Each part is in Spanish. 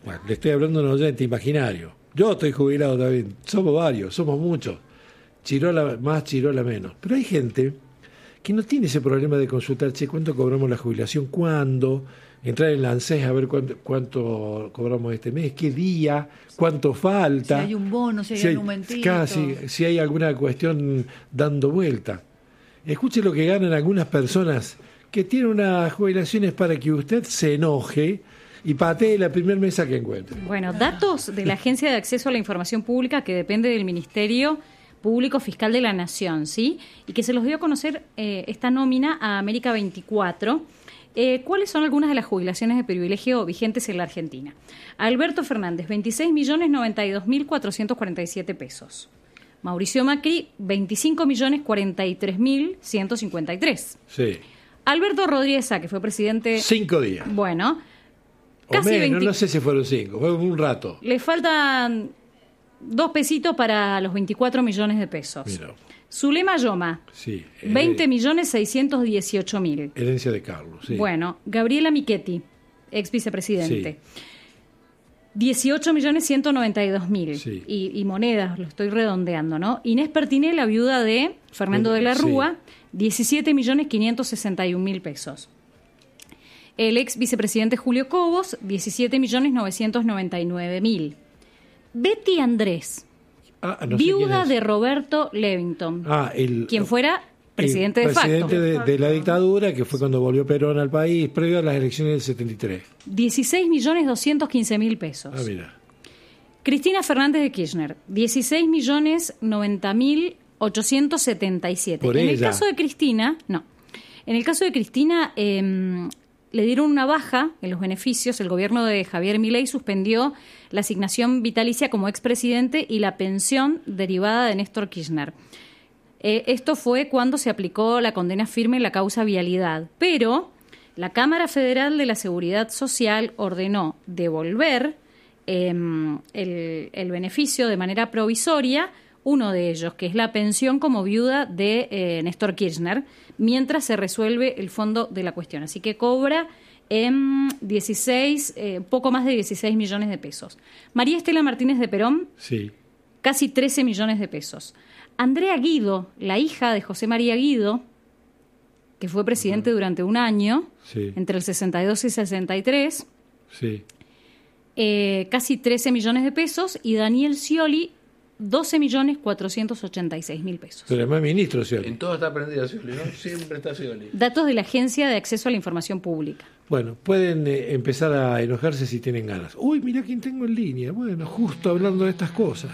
Bueno, le estoy hablando a un oyente imaginario. Yo estoy jubilado también. Somos varios, somos muchos. Chirola más, Chirola menos. Pero hay gente que no tiene ese problema de consultar, che, ¿cuánto cobramos la jubilación? ¿Cuándo? Entrar en la ANSES a ver cuánto cobramos este mes, qué día, cuánto falta. Si hay un bono, si hay un aumentito. Casi, si hay alguna cuestión dando vuelta. Escuche lo que ganan algunas personas que tienen unas jubilaciones para que usted se enoje y patee la primera mesa que encuentre. Bueno, datos de la Agencia de Acceso a la Información Pública, que depende del Ministerio Público Fiscal de la Nación, ¿sí? Y que se los dio a conocer esta nómina a América 24. ¿Cuáles son algunas de las jubilaciones de privilegio vigentes en la Argentina? Alberto Fernández, 26.092.447 pesos. Mauricio Macri, 25.043.153. Sí. Alberto Rodríguez Sá, que fue presidente... 5 días. Bueno, O casi menos, 20... no sé si fueron 5, fue un rato. Le faltan 2 pesitos para los 24 millones de pesos. Mira. Zulema Yoma, Sí. 20.618.000. Herencia de Carlos, sí. Bueno, Gabriela Michetti, ex vicepresidente. Sí. 18.192.000. Sí. Y monedas, lo estoy redondeando, ¿no? Inés Pertiné, la viuda de Fernando de la Rúa, 17.561.000 pesos. El ex vicepresidente Julio Cobos, 17.999.000. Betty Andrés, No sé viuda quién es. de Roberto Levington, quien fuera presidente de facto. Presidente de la dictadura, que fue cuando volvió Perón al país, previo a las elecciones del 73. 16.215.000 pesos. Mira. Cristina Fernández de Kirchner, 16.090.877. Por En el ella. caso de Cristina, no. En el caso de Cristina, le dieron una baja en los beneficios. El gobierno de Javier Milei suspendió la asignación vitalicia como expresidente y la pensión derivada de Néstor Kirchner. Esto fue cuando se aplicó la condena firme en la causa vialidad. Pero la Cámara Federal de la Seguridad Social ordenó devolver el beneficio de manera provisoria, uno de ellos, que es la pensión como viuda de Néstor Kirchner, mientras se resuelve el fondo de la cuestión. Así que cobra poco más de 16 millones de pesos. María Estela Martínez de Perón, Sí. casi 13 millones de pesos. Andrea Guido, la hija de José María Guido, que fue presidente durante un año, Sí. entre el 62 y 63, Sí. casi 13 millones de pesos, y Daniel Scioli, 12.486.000 pesos. Pero además ministro, Scioli. En todo está prendida Scioli, ¿no? Siempre está Scioli. Datos de la Agencia de Acceso a la Información Pública. Bueno, pueden empezar a enojarse si tienen ganas. Uy, mira quién tengo en línea. Bueno, justo hablando de estas cosas.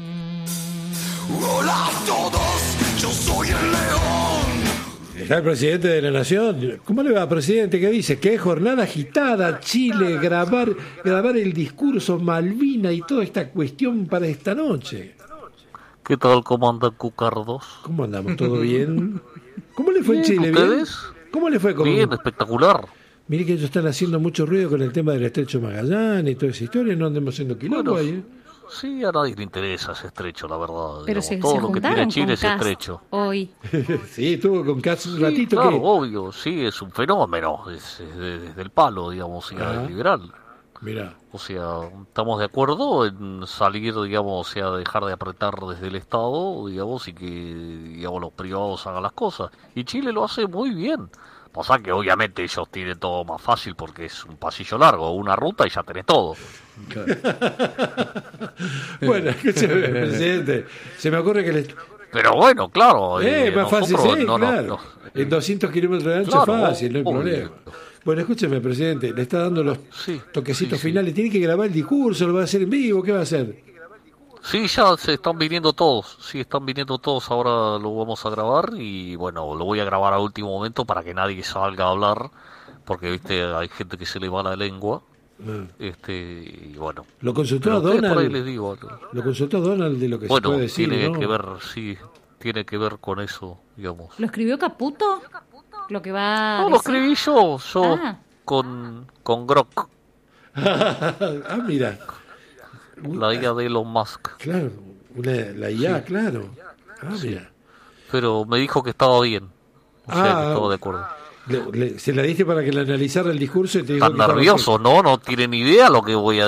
Hola a todos, yo soy el león. Está el presidente de la Nación. ¿Cómo le va, presidente? ¿Qué dice? ¿Qué jornada agitada? Chile, grabar el discurso Malvina y toda esta cuestión para esta noche. ¿Qué tal? ¿Cómo andan, cucardos? ¿Cómo andamos? ¿Todo bien? ¿Cómo le fue en Chile? ¿Ustedes? ¿Bien? ¿Cómo le fue con...? Bien, espectacular. Mire que ellos están haciendo mucho ruido con el tema del Estrecho Magallanes y toda esa historia. No andemos haciendo quilombo Bueno, ahí. Sí, a nadie le interesa ese estrecho, la verdad. Pero digamos. se Todo lo que tiene juntaron Chile con es Kast estrecho. hoy. Sí, estuvo con Katz un ratito. Claro, que... obvio, sí, es un fenómeno. Es desde el palo, digamos, o sea, es liberal. Mirá. O sea, estamos de acuerdo en salir, digamos, o sea, dejar de apretar desde el Estado, digamos, y que, digamos, los privados hagan las cosas. Y Chile lo hace muy bien. Pasa que obviamente ellos tienen todo más fácil porque es un pasillo largo, una ruta y ya tenés todo. Claro. Bueno, escúcheme, presidente. Se me ocurre que Pero bueno, claro. más fácil, nosotros sí, no, claro. En 200 kilómetros de ancho Claro, es fácil, no hay obvio. problema. Bueno, escúcheme, presidente. Le está dando los Sí, toquecitos sí. finales. Tiene que grabar el discurso, lo va a hacer en vivo. ¿Qué va a hacer? Sí, ya se están viniendo todos. Sí, están viniendo todos. Ahora lo vamos a grabar y bueno, lo voy a grabar a último momento para que nadie salga a hablar. Porque, viste, hay gente que se le va la lengua. Y bueno. Lo consultó a Pero ustedes por ahí Donald. les digo. Lo consultó a Donald de lo que se Bueno, puede decir, tiene ¿no? que ver, sí, tiene que ver con eso, digamos. ¿Lo escribió Caputo? Lo que va a No, lo decir. escribí yo Ah. con Grok, Ah, mira. la IA de Elon Musk. Claro, la IA, claro. Ah, mira. Pero me dijo que estaba bien. O sea, que estaba de acuerdo. Se la diste para que le analizara el discurso y te dijo Tan que estaba nervioso, ¿no? No tiene ni idea lo que voy a